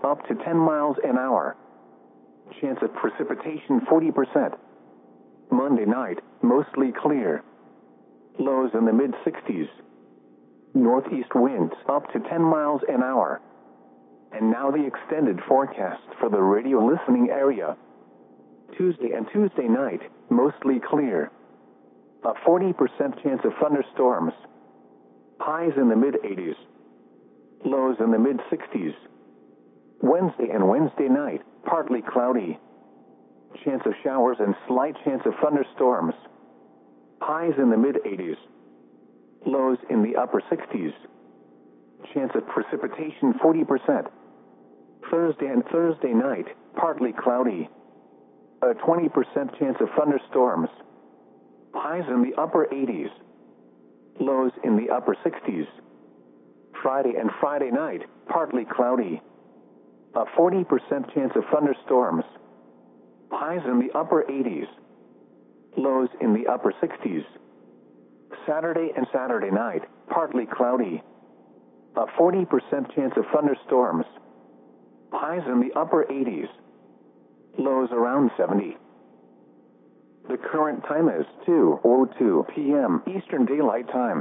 up to 10 miles an hour. Chance of precipitation 40%. Monday night, mostly clear. Lows in the mid-60s. Northeast winds up to 10 miles an hour. And now the extended forecast for the radio listening area. Tuesday and Tuesday night, mostly clear. A 40% chance of thunderstorms. Highs in the mid-80s. Lows in the mid-60s. Wednesday and Wednesday night, partly cloudy. Chance of showers and slight chance of thunderstorms. Highs in the mid-80s. Lows in the upper 60s. Chance of precipitation 40%. Thursday and Thursday night, partly cloudy. A 20% chance of thunderstorms. Highs in the upper 80s. Lows in the upper 60s. Friday and Friday night, partly cloudy. A 40% chance of thunderstorms. Highs in the upper 80s. Lows in the upper 60s. Saturday and Saturday night, partly cloudy. A 40% chance of thunderstorms. Highs in the upper 80s. Lows around 70. The current time is 2:02 p.m. Eastern Daylight Time.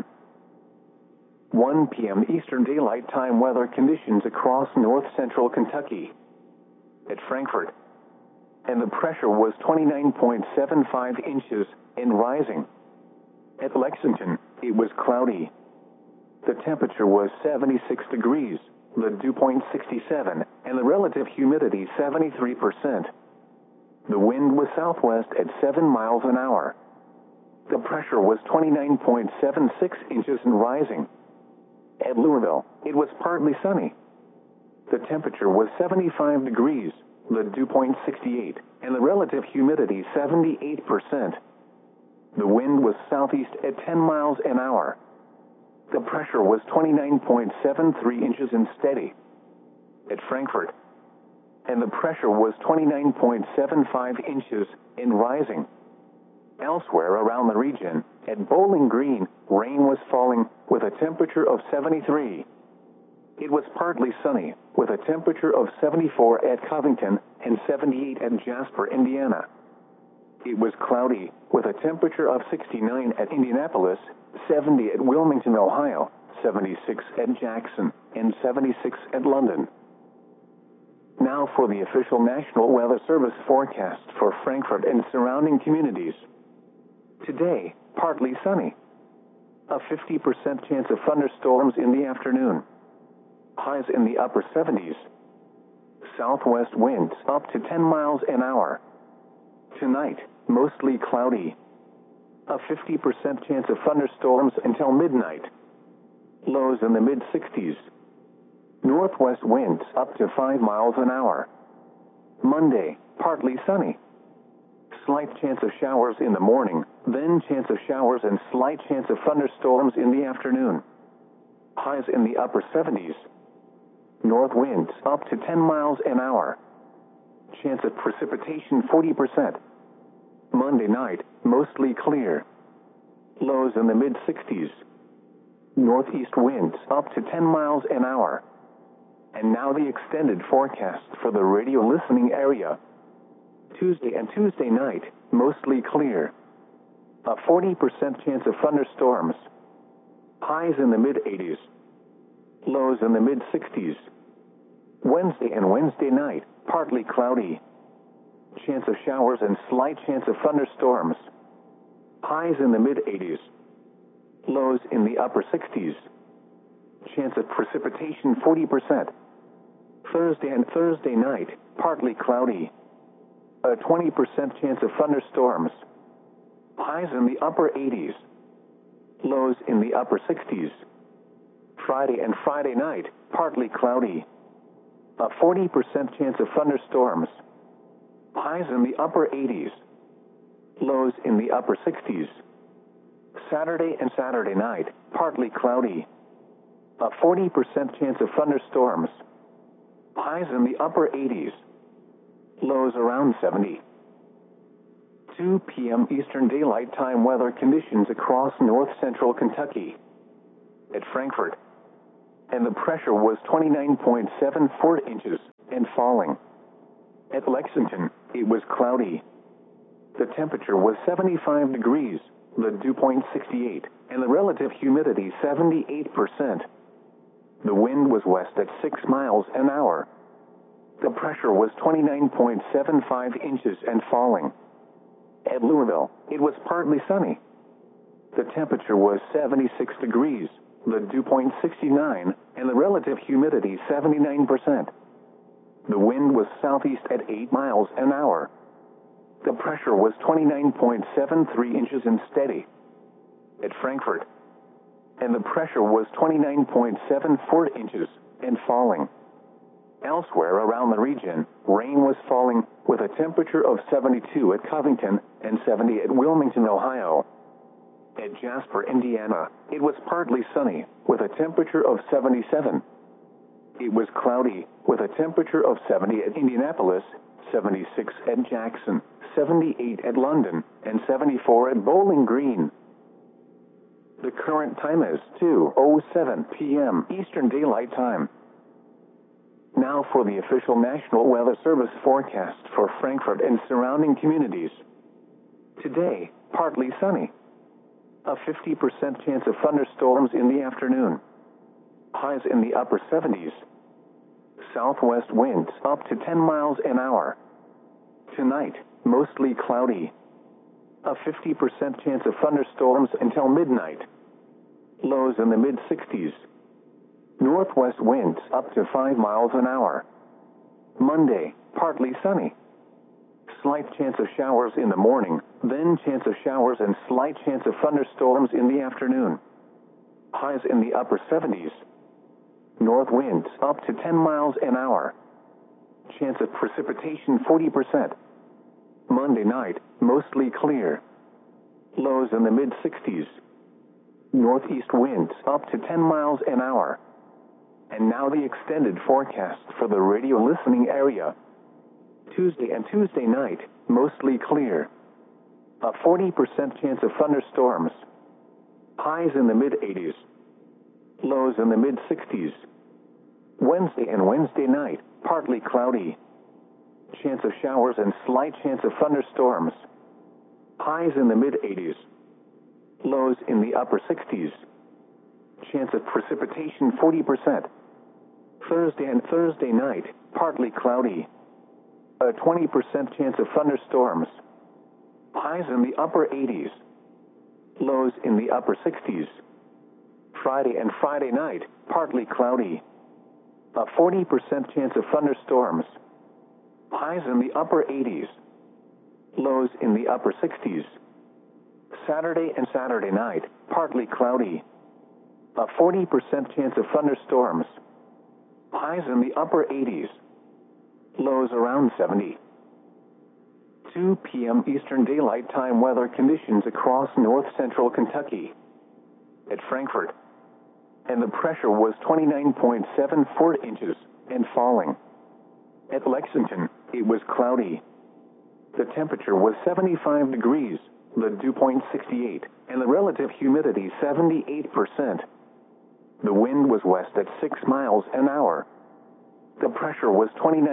1 p.m. Eastern Daylight Time weather conditions across north-central Kentucky. At Frankfort. And the pressure was 29.75 inches and rising. At Lexington, it was cloudy. The temperature was 76 degrees, the dew point 67, and the relative humidity 73%. The wind was southwest at 7 miles an hour. The pressure was 29.76 inches and rising. At Louisville, it was partly sunny. The temperature was 75 degrees, the dew point 68, and the relative humidity 78%. The wind was southeast at 10 miles an hour. The pressure was 29.73 inches and steady. At Frankfort. And the pressure was 29.75 inches and rising. Elsewhere around the region, at Bowling Green, rain was falling with a temperature of 73. It was partly sunny, with a temperature of 74 at Covington and 78 at Jasper, Indiana. It was cloudy, with a temperature of 69 at Indianapolis, 70 at Wilmington, Ohio, 76 at Jackson, and 76 at London. Now for the official National Weather Service forecast for Frankfort and surrounding communities. Today, partly sunny. A 50% chance of thunderstorms in the afternoon. Highs in the upper 70s. Southwest winds up to 10 miles an hour. Tonight, mostly cloudy. A 50% chance of thunderstorms until midnight. Lows in the mid-60s. Northwest winds up to 5 miles an hour. Monday, partly sunny. Slight chance of showers in the morning, then chance of showers and slight chance of thunderstorms in the afternoon. Highs in the upper 70s. North winds up to 10 miles an hour. Chance of precipitation 40%. Monday night, mostly clear. Lows in the mid-60s. Northeast winds up to 10 miles an hour. And now the extended forecast for the radio listening area. Tuesday and Tuesday night, mostly clear. A 40% chance of thunderstorms. Highs in the mid-80s. Lows in the mid-60s. Wednesday and Wednesday night, partly cloudy. Chance of showers and slight chance of thunderstorms. Highs in the mid-80s. Lows in the upper 60s. Chance of precipitation 40%. Thursday and Thursday night, partly cloudy. A 20% chance of thunderstorms. Highs in the upper 80s. Lows in the upper 60s. Friday and Friday night, partly cloudy. A 40% chance of thunderstorms. Highs in the upper 80s. Lows in the upper 60s. Saturday and Saturday night, partly cloudy. A 40% chance of thunderstorms. Highs in the upper 80s. Lows around 70. 2 p.m. Eastern Daylight Time weather conditions across north-central Kentucky. At Frankfort. And the pressure was 29.74 inches and falling. At Lexington, it was cloudy. The temperature was 75 degrees, the dew point 68, and the relative humidity 78%. The wind was west at 6 miles an hour. The pressure was 29.75 inches and falling. At Louisville, it was partly sunny. The temperature was 76 degrees, the dew point 69, and the relative humidity 79%. The wind was southeast at 8 miles an hour. The pressure was 29.73 inches and steady. At Frankfort, and the pressure was 29.74 inches and falling. Elsewhere around the region, rain was falling with a temperature of 72 at Covington and 70 at Wilmington, Ohio. At Jasper, Indiana, it was partly sunny with a temperature of 77. It was cloudy with a temperature of 70 at Indianapolis, 76 at Jackson, 78 at London, and 74 at Bowling Green. The current time is 2:07 p.m. Eastern Daylight Time. Now for the official National Weather Service forecast for Frankfort and surrounding communities. Today, partly sunny. A 50% chance of thunderstorms in the afternoon. Highs in the upper 70s. Southwest winds up to 10 miles an hour. Tonight, mostly cloudy. A 50% chance of thunderstorms until midnight. Lows in the mid-60s. Northwest winds up to 5 miles an hour. Monday, partly sunny. Slight chance of showers in the morning, then chance of showers and slight chance of thunderstorms in the afternoon. Highs in the upper 70s. North winds up to 10 miles an hour. Chance of precipitation 40%. Monday night, mostly clear. Lows in the mid-60s. Northeast winds up to 10 miles an hour. And now the extended forecast for the radio listening area. Tuesday and Tuesday night, mostly clear. A 40% chance of thunderstorms. Highs in the mid-80s. Lows in the mid-60s. Wednesday and Wednesday night, partly cloudy. Chance of showers and slight chance of thunderstorms. Highs in the mid-80s. Lows in the upper 60s. Chance of precipitation 40%. Thursday and Thursday night, partly cloudy. A 20% chance of thunderstorms. Highs in the upper 80s. Lows in the upper 60s. Friday and Friday night, partly cloudy. A 40% chance of thunderstorms. Highs in the upper 80s. Lows in the upper 60s. Saturday and Saturday night, partly cloudy. A 40% chance of thunderstorms. Highs in the upper 80s. Lows around 70. 2 p.m. Eastern Daylight Time weather conditions across north-central Kentucky. At Frankfort, and the pressure was 29.74 inches and falling. At Lexington, it was cloudy. The temperature was 75 degrees, the dew point 68, and the relative humidity 78%. The wind was west at 6 miles an hour. The pressure was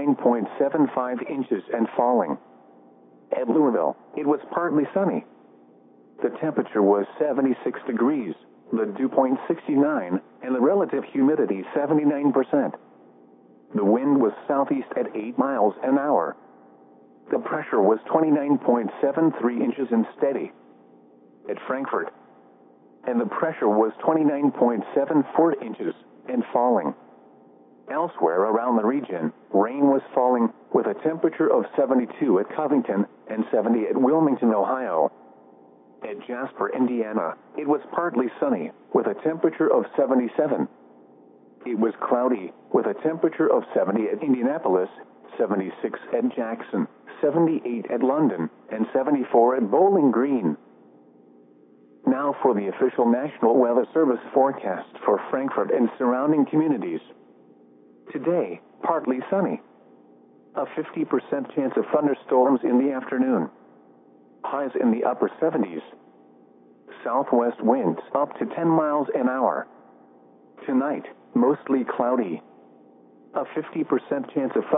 29.75 inches and falling. At Louisville, it was partly sunny. The temperature was 76 degrees, the dew point 69, and the relative humidity 79%. The wind was southeast at 8 miles an hour. The pressure was 29.73 inches and steady. At Frankfort, and the pressure was 29.74 inches and falling. Elsewhere around the region, rain was falling with a temperature of 72 at Covington and 70 at Wilmington, Ohio. At Jasper, Indiana, it was partly sunny with a temperature of 77. It was cloudy with a temperature of 70 at Indianapolis, 76 at Jackson, 78 at London, and 74 at Bowling Green. Now for the official National Weather Service forecast for Frankfort and surrounding communities. Today, partly sunny. A 50% chance of thunderstorms in the afternoon. Highs in the upper 70s. Southwest winds up to 10 miles an hour. Tonight, mostly cloudy. A 50% chance of